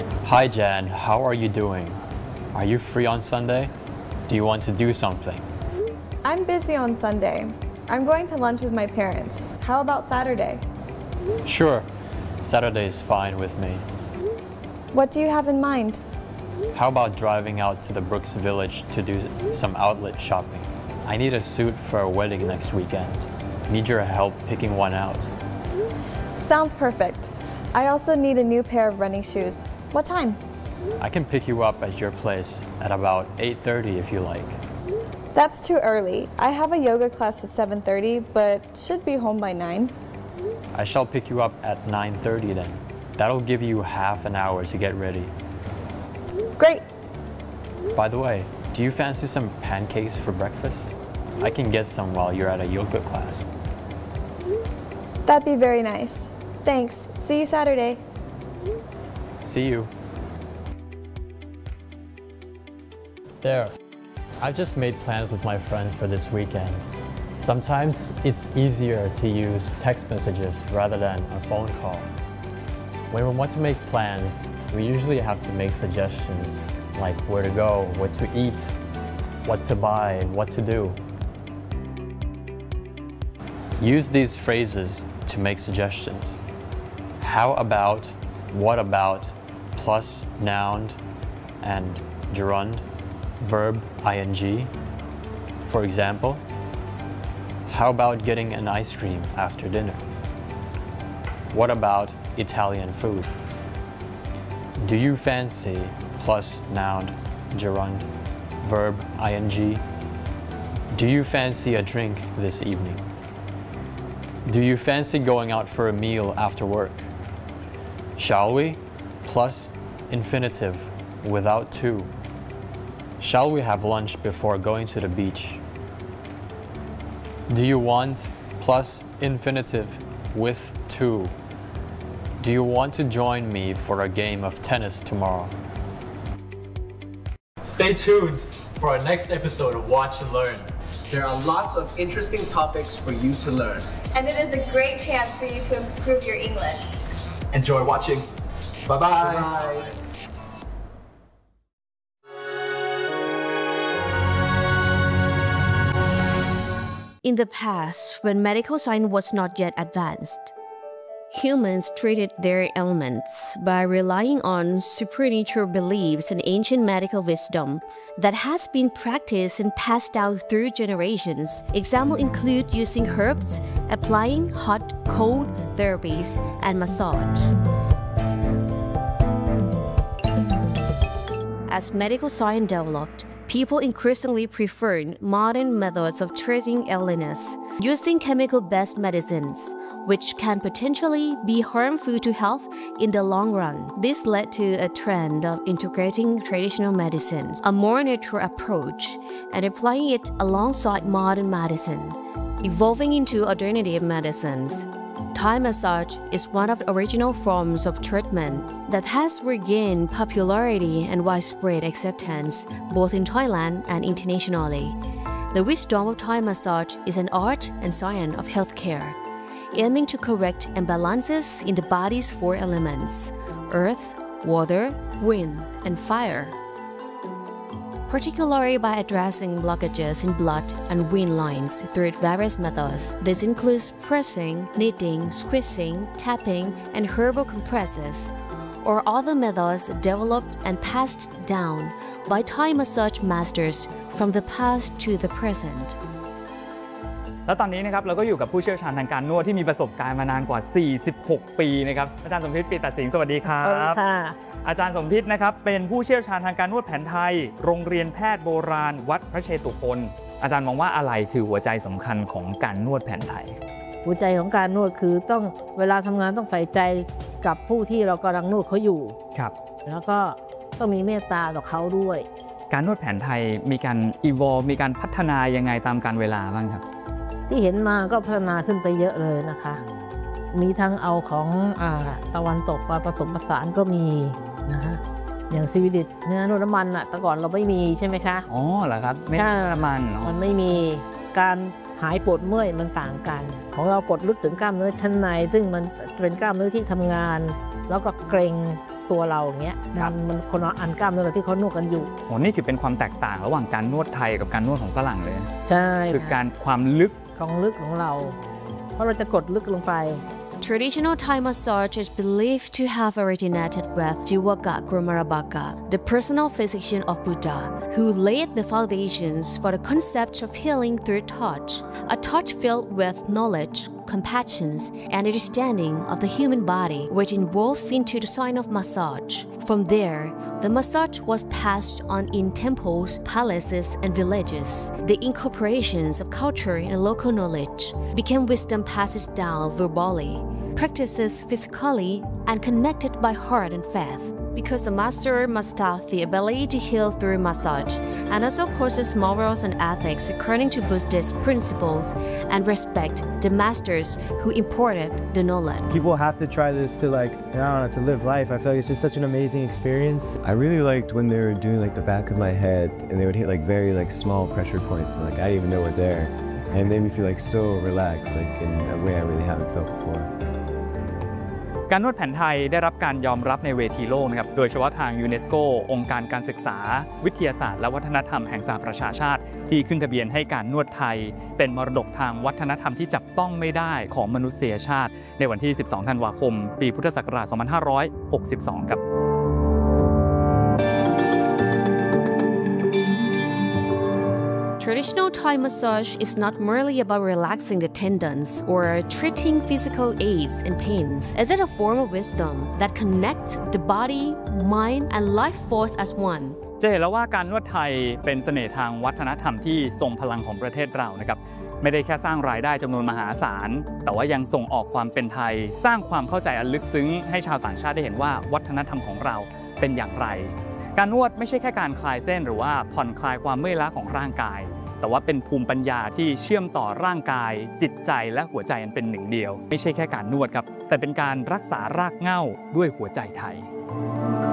Hi Jan, how are you doing? Are you free on Sunday? Do you want to do something? I'm busy on Sunday. I'm going to lunch with my parents. How about Saturday? Sure, Saturday is fine with me. What do you have in mind? How about driving out to the Brooks Village to do some outlet shopping? I need a suit for a wedding next weekend. Need your help picking one out. Sounds perfect. I also need a new pair of running shoes. What time? I can pick you up at your place at about 8:30 if you like. That's too early. I have a yoga class at 7:30, but should be home by 9. I shall pick you up at 9:30 then. That'll give you half an hour to get ready. Great. By the way, do you fancy some pancakes for breakfast? I can get some while you're at a yoga class. That'd be very nice. Thanks. See you Saturday. See you. There. I've just made plans with my friends for this weekend. Sometimes it's easier to use text messages rather than a phone call. When we want to make plans, we usually have to make suggestions like where to go, what to eat, what to buy, and what to do. Use these phrases to make suggestions. How about, what about, plus noun and gerund, verb ing. For example, how about getting an ice cream after dinner? What about Italian food? Do you fancy plus noun, gerund, verb ing? Do you fancy a drink this evening? Do you fancy going out for a meal after work? Shall we? Plus infinitive without to. Shall we have lunch before going to the beach? Do you want? Plus infinitive with to. Do you want to join me for a game of tennis tomorrow? Stay tuned for our next episode of Watch and Learn. There are lots of interesting topics for you to learn. And it is a great chance for you to improve your English. Enjoy watching. Bye-bye. Bye. In the past, when medical science was not yet advanced, humans treated their ailments by relying on supernatural beliefs and ancient medical wisdom that has been practiced and passed down through generations. Examples include using herbs, applying hot, cold therapies, and massage. As medical science developed, people increasingly preferred modern methods of treating illness, using chemical-based medicines, which can potentially be harmful to health in the long run. This led to a trend of integrating traditional medicines, a more natural approach, and applying it alongside modern medicine, evolving into alternative medicines. Thai massage is one of the original forms of treatment that has regained popularity and widespread acceptance both in Thailand and internationally. The wisdom of Thai massage is an art and science of healthcare, aiming to correct imbalances in the body's four elements: earth, water, wind, and fire, particularly by addressing blockages in blood and vein lines through various methods. This includes pressing, kneading, squeezing, tapping, and herbal compresses, or other methods developed and passed down by Thai massage masters from the past to the present. แล้วตอนนี้นะครับเราก็อยู่กับผู้เชี่ยวชาญทางการนวดที่มีประสบการณ์มานานกว่า 46 ปีนะครับอาจารย์สมพิษ ปีตัดสิงห์สวัสดีครับสวัสดีค่ะอาจารย์สมพิษนะครับเป็นผู้เชี่ยวชาญทางการนวดแผนไทยโรงเรียนแพทย์โบราณวัดพระเชตุพนอาจารย์มองว่าอะไรคือหัวใจสำคัญของการนวดแผนไทยหัวใจของการนวดคือต้องเวลาทำงานต้องใส่ใจกับผู้ที่เรากำลังนวดเขาอยู่ครับแล้วก็ต้องมีเมตตาต่อเขาด้วยการนวดแผนไทยมีการevolveมีการพัฒนายังไงตามกาลเวลาบ้างครับที่เห็นมาก็พัฒนาขึ้นไปเยอะเลยนะคะมีทั้งเอาของตะวันตกมาผสมผสานก็มีนะคะอย่างซีวิดิตเนื้อนวดน้ำมันอะแต่ก่อนเราไม่มีใช่ไหมคะอ๋อเหรอครับไม่น้ำมันมันไม่มีการหายปวดเมื่อยมันต่างกันของเรากดลึกถึงกล้ามเนื้อชั้นในซึ่งมันเป็นกล้ามเนื้อที่ทำงานแล้วก็เกร็งตัวเราอย่างเงี้ยมันคนละอันกล้ามเนื้อเราที่เขานวดกันอยู่โหนี่ถือเป็นความแตกต่างระหว่างการนวดไทยกับการนวดของฝรั่งเลยใช่คือการความลึกของเราเพราะเราจะกดลึกลงไป Traditional Thai massage is believed to have originated with Jiwaka Kumarabaka, the personal physician of Buddha, who laid the foundations for the concept of healing through touch, a touch filled with knowledge, compassion, and understanding of the human body, which evolved into the sign of massage. From there, the massage was passed on in temples, palaces, and villages. The incorporations of culture and local knowledge became wisdom passed down verbally, practices physically, and connected by heart and faith. Because a master must have the ability to heal through massage, and also possess morals and ethics according to Buddhist principles, and respect the masters who imported the knowledge. People have to try this to to live life. I feel like it's just such an amazing experience. I really liked when they were doing the back of my head and they would hit very small pressure points and I didn't even know what they're. And it made me feel so relaxed in a way I really haven't felt before. การนวดแผนไทยได้รับการยอมรับในเวทีโลกนะครับโดยเฉพาะทางยูเนสโกองค์การการศึกษาวิทยาศาสตร์และวัฒนธรรมแห่งสหประชาชาติที่ขึ้นทะเบียนให้การนวดไทยเป็นมรดกทางวัฒนธรรมที่จับต้องไม่ได้ของมนุษยชาติในวันที่ 12 ธันวาคม ปีพุทธศักราช 2562 ครับ Traditional Thai massage is not merely about relaxing the tendons or treating physical aches and pains. It is a form of wisdom that connects the body, mind, and life force as one. จะเห็นแล้วว่าการนวดไทยเป็นเสน่ห์ทางวัฒนธรรมที่ทรงพลังของประเทศเรานะครับไม่ได้แค่สร้างรายได้จำนวนมหาศาลแต่ว่ายังส่งออกความเป็นไทยสร้างความเข้าใจอันลึกซึ้งให้ชาวต่างชาติได้เห็นว่าวัฒนธรรมของเราเป็นอย่างไรการนวดไม่ใช่แค่การคลายเส้นหรือว่าผ่อนคลายความเมื่อยล้าของร่างกายแต่ว่าเป็นภูมิปัญญาที่เชื่อมต่อร่างกายจิตใจและหัวใจอันเป็นหนึ่งเดียวไม่ใช่แค่การนวดครับแต่เป็นการรักษารากเหง้าด้วยหัวใจไทย